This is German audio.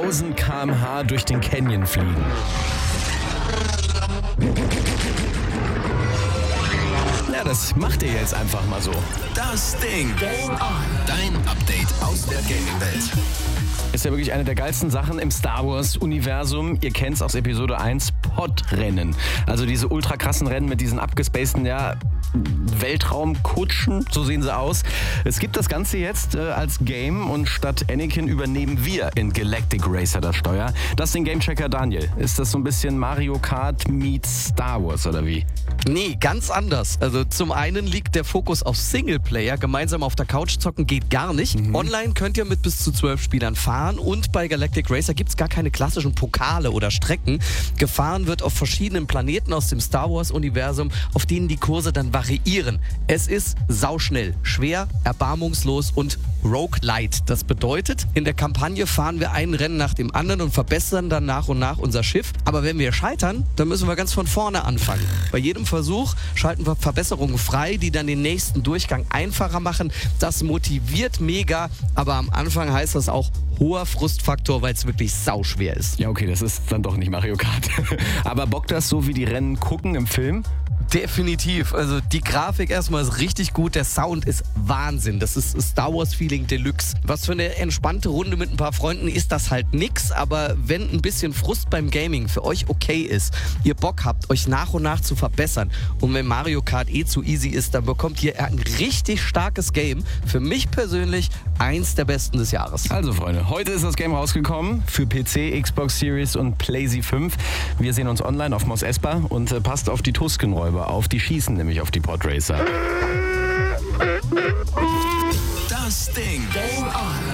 1000 km/h durch den Canyon fliegen. Ja, das macht ihr jetzt einfach mal so. Das Ding. Game on. Dein Update aus der Gaming-Welt. Ist ja wirklich eine der geilsten Sachen im Star Wars-Universum. Ihr kennt es aus Episode 1, Podrennen. Also diese ultra krassen Rennen mit diesen abgespaceden, Weltraumkutschen, so sehen sie aus. Es gibt das Ganze jetzt als Game und statt Anakin übernehmen wir in Galactic Racer das Steuer. Das ist den Gamechecker Daniel. Ist das so ein bisschen Mario Kart meets Star Wars oder wie? Nee, ganz anders. Also zum einen liegt der Fokus auf Singleplayer. Gemeinsam auf der Couch zocken geht gar nicht. Online könnt ihr mit bis zu 12 Spielern fahren und bei Galactic Racer gibt es gar keine klassischen Pokale oder Strecken. Gefahren wird auf verschiedenen Planeten aus dem Star Wars-Universum, auf denen die Kurse dann variieren. Es ist sauschnell, schwer, erbarmungslos und roguelite. Das bedeutet, in der Kampagne fahren wir ein Rennen nach dem anderen und verbessern dann nach und nach unser Schiff. Aber wenn wir scheitern, dann müssen wir ganz von vorne anfangen. Bei jedem Versuch schalten wir Verbesserungen frei, die dann den nächsten Durchgang einfacher machen. Das motiviert mega, aber am Anfang heißt das auch hoher Frustfaktor, weil es wirklich sauschwer ist. Ja, okay, das ist dann doch nicht Mario Kart. Aber bockt das so, wie die Rennen gucken im Film? Definitiv. Also die Grafik erstmal ist richtig gut, der Sound ist Wahnsinn. Das ist Star Wars Feeling Deluxe. Was für eine entspannte Runde mit ein paar Freunden ist das halt nix, aber wenn ein bisschen Frust beim Gaming für euch okay ist, ihr Bock habt, euch nach und nach zu verbessern und wenn Mario Kart zu easy ist, dann bekommt ihr ein richtig starkes Game. Für mich persönlich eins der besten des Jahres. Also Freunde, heute ist das Game rausgekommen für PC, Xbox Series und PlayStation 5. Wir sehen uns online auf Mos Espa und passt auf die Tuskenräuber auf, die schießen nämlich auf die Podracer. Das Ding. Game on.